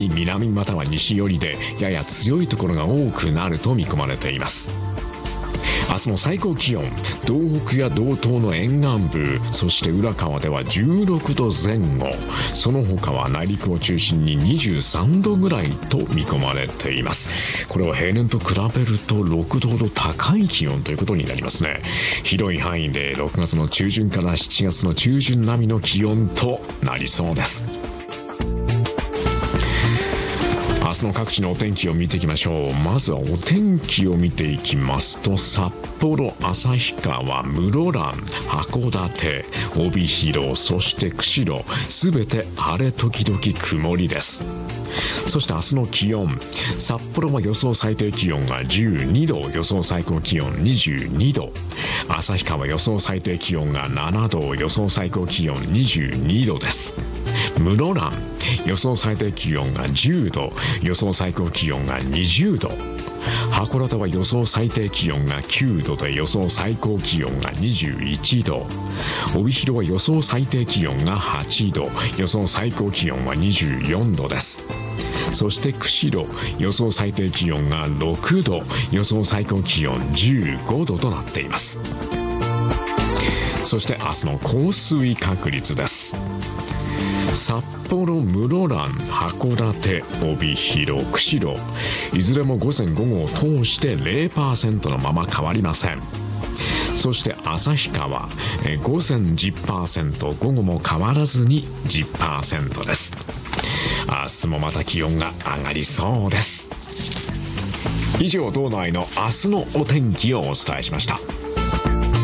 南または西寄りでやや強いところが多くなると見込まれています。明日の最高気温、道北や道東の沿岸部、そして浦河では16度前後、その他は内陸を中心に23度ぐらいと見込まれています。これは平年と比べると6度ほど高い気温ということになりますね。広い範囲で6月の中旬から7月の中旬並みの気温となりそうです。明日の各地のお天気を見ていきましょう。まずはお天気を見ていきますと、札幌、旭川、室蘭、函館、帯広、そして釧路、すべて晴れ時々曇りです。そして明日の気温、札幌は予想最低気温が12度、予想最高気温22度、旭川予想最低気温が7度、予想最高気温22度です。室蘭、予想最低気温が10度、予想最高気温が20度、函館は予想最低気温が9度で予想最高気温が21度、帯広は予想最低気温が8度、予想最高気温は24度です。そして釧路、予想最低気温が6度、予想最高気温15度となっています。そして明日の降水確率です。札幌、室蘭、函館、帯広、釧路、いずれも午前午後を通して 0% のまま変わりません。そして旭川、午前 10%、午後も変わらずに 10% です。明日もまた気温が上がりそうです。以上、道内の明日のお天気をお伝えしました。